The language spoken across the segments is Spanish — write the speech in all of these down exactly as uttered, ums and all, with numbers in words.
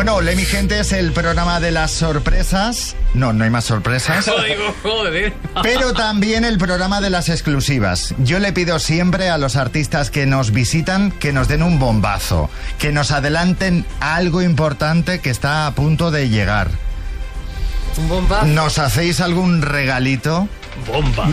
Bueno, Olé, mi gente, es el programa de las sorpresas. No, no hay más sorpresas. Joder. Pero también el programa de las exclusivas. Yo le pido siempre a los artistas que nos visitan que nos den un bombazo, que nos adelanten algo importante que está a punto de llegar. ¿Un bombazo? ¿Nos hacéis algún regalito? Bomba.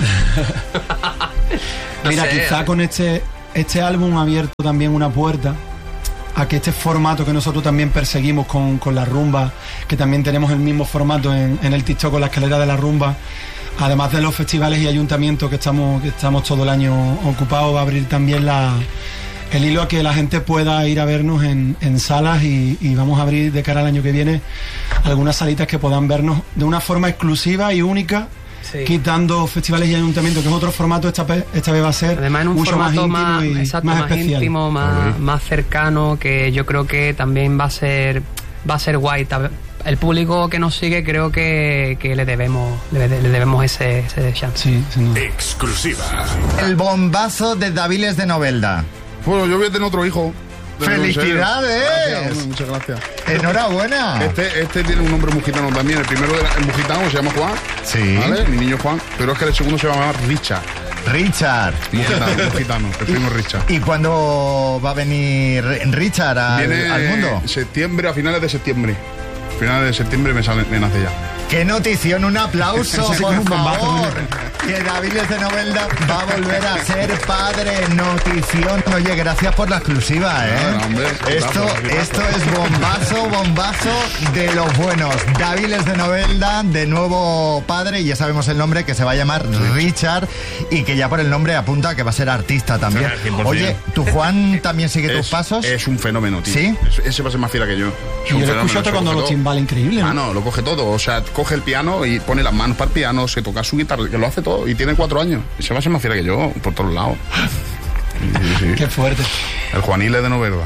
No Mira, sé, quizá con este, este álbum ha abierto también una puerta a que este formato que nosotros también perseguimos con, con la rumba, que también tenemos el mismo formato en, en el TikTok con la escalera de la rumba, además de los festivales y ayuntamientos que estamos, que estamos todo el año ocupados, va a abrir también la, el hilo a que la gente pueda ir a vernos en, en salas y, y vamos a abrir de cara al año que viene algunas salitas que puedan vernos de una forma exclusiva y única. Sí. Quitando festivales y ayuntamientos, que es otro formato, esta vez, esta vez va a ser además en un mucho formato más más, íntimo y exacto, más, más especial. íntimo, más, más cercano, que yo creo que también va a ser va a ser guay. El público que nos sigue creo que, que le debemos le, le debemos ese, ese chance. Sí, sí, exclusiva. El bombazo de Daviles de Novelda. Bueno, yo voy a tener otro hijo. ¡Felicidades! Gracias, hombre, muchas gracias. ¡Enhorabuena! Este, este tiene un nombre mujitano también. El primero, de la, el mujitano, se llama Juan. Sí. ¿Vale? Mi niño Juan. Pero es que el segundo se llama Richard. Richard. Mujitano, mujitano. El primo Richard. ¿Y cuándo va a venir Richard al, Viene al mundo? Septiembre, a finales de septiembre. A finales de septiembre me, sale, me nace ya. ¡Qué notición! ¡Un aplauso, Sí, por un bombazo, favor! Que Daviles de Novelda va a volver a ser padre. Notición. Oye, gracias por la exclusiva, ¿eh? Bueno, hombre, esto, esto es bombazo, bombazo de los buenos. Daviles de Novelda, de nuevo padre, y ya sabemos el nombre, que se va a llamar Richard, y que ya por el nombre apunta que va a ser artista también. cien por ciento. Oye, ¿tu Juan también sigue tus es, pasos? Es un fenómeno, tío. ¿Sí? Es, ese va a ser más fiera que yo. Es Y un yo lo fenómeno, escucho se tocando coge los todo. timbales, increíble, ¿no? Ah, no, lo coge todo. O sea, coge el piano y pone las manos para el piano, se toca su guitarra, que lo hace todo. Y tiene cuatro años. Ese va a ser más fiera que yo, por todos lados. Sí, sí. Qué fuerte. El Juanile de Novelda.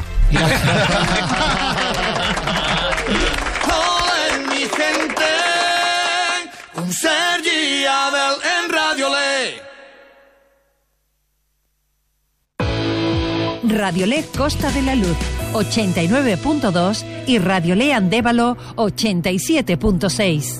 Hola, mi gente, con Sergi y Abel en Radio Le. Radio Le Costa de la Luz, ochenta y nueve punto dos y Radio Le Andévalo, ochenta y siete punto seis.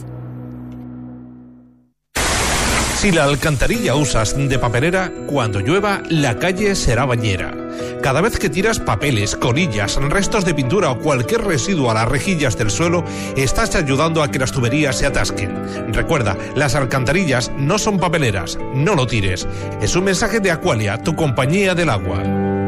Si la alcantarilla usas de papelera, cuando llueva, la calle será bañera. Cada vez que tiras papeles, colillas, restos de pintura o cualquier residuo a las rejillas del suelo, estás ayudando a que las tuberías se atasquen. Recuerda, las alcantarillas no son papeleras, no lo tires. Es un mensaje de Aqualia, tu compañía del agua.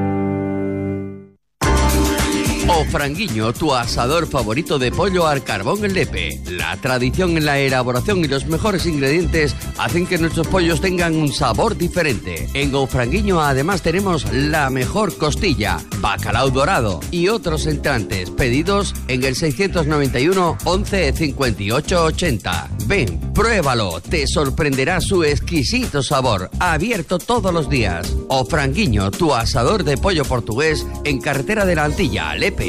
O Franguiño, tu asador favorito de pollo al carbón en Lepe. La tradición en la elaboración y los mejores ingredientes hacen que nuestros pollos tengan un sabor diferente. En O Franguiño además tenemos la mejor costilla, bacalao dorado y otros entrantes. Pedidos en el seiscientos noventa y uno once cincuenta y ocho ochenta. Ven, pruébalo, te sorprenderá su exquisito sabor. Abierto todos los días. O Franguiño, tu asador de pollo portugués en carretera de la Antilla, Lepe.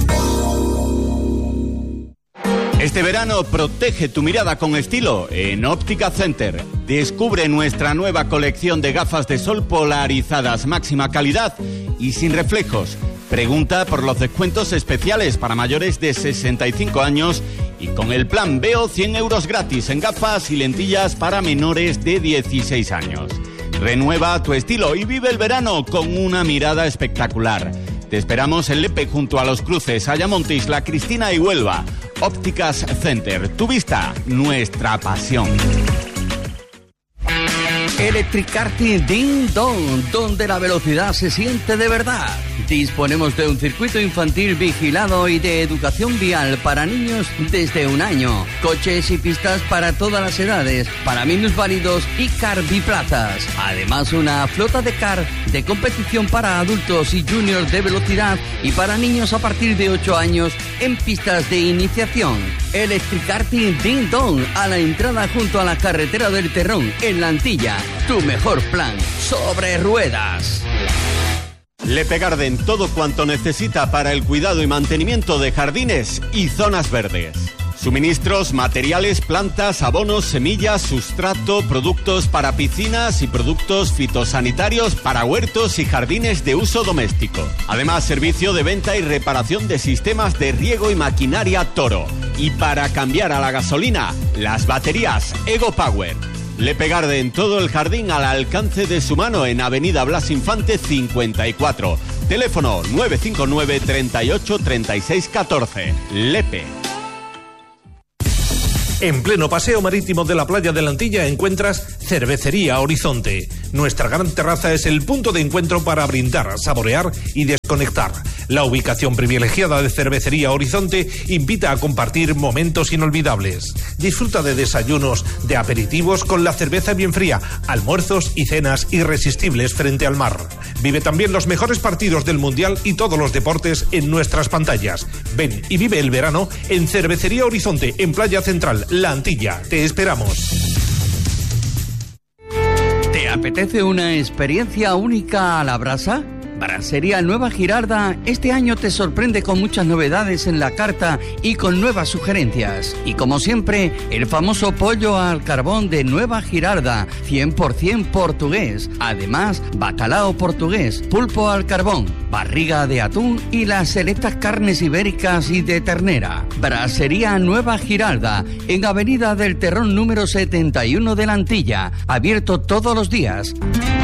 Este verano protege tu mirada con estilo en Óptica Center. Descubre nuestra nueva colección de gafas de sol polarizadas, máxima calidad y sin reflejos. Pregunta por los descuentos especiales para mayores de sesenta y cinco años y con el plan Veo cien euros gratis en gafas y lentillas para menores de dieciséis años. Renueva tu estilo y vive el verano con una mirada espectacular. Te esperamos en Lepe junto a los cruces Ayamonte, Isla Cristina y Huelva. Ópticas Center, tu vista, nuestra pasión. Electric Karting Ding Dong, donde la velocidad se siente de verdad. Disponemos de un circuito infantil vigilado y de educación vial para niños desde un año. Coches y pistas para todas las edades, para minusválidos y car biplazas. Además, una flota de car de competición para adultos y juniors de velocidad y para niños a partir de ocho años en pistas de iniciación. Electric Karting Ding Dong, a la entrada junto a la carretera del Terrón, en la Antilla. Tu mejor plan sobre ruedas. Lepe Garden, todo cuanto necesita para el cuidado y mantenimiento de jardines y zonas verdes. Suministros, materiales, plantas, abonos, semillas, sustrato, productos para piscinas y productos fitosanitarios para huertos y jardines de uso doméstico. Además, servicio de venta y reparación de sistemas de riego y maquinaria Toro. Y para cambiar a la gasolina, las baterías Ego Power. Lepegarde en todo el jardín al alcance de su mano en Avenida Blas Infante cincuenta y cuatro. Teléfono nueve cinco nueve, treinta y ocho, treinta y seis, catorce. Lepe. En pleno paseo marítimo de la playa de la Antilla encuentras Cervecería Horizonte. Nuestra gran terraza es el punto de encuentro para brindar, saborear y desconectar. La ubicación privilegiada de Cervecería Horizonte invita a compartir momentos inolvidables. Disfruta de desayunos, de aperitivos con la cerveza bien fría, almuerzos y cenas irresistibles frente al mar. Vive también los mejores partidos del Mundial y todos los deportes en nuestras pantallas. Ven y vive el verano en Cervecería Horizonte, en Playa Central, La Antilla. Te esperamos. ¿Te apetece una experiencia única a la brasa? Brasería Nueva Girarda este año te sorprende con muchas novedades en la carta y con nuevas sugerencias. Y como siempre, el famoso pollo al carbón de Nueva Girarda, cien por ciento portugués. Además, bacalao portugués, pulpo al carbón, barriga de atún y las selectas carnes ibéricas y de ternera. Brasería Nueva Girarda, en Avenida del Terrón número setenta y uno de la Antilla, abierto todos los días.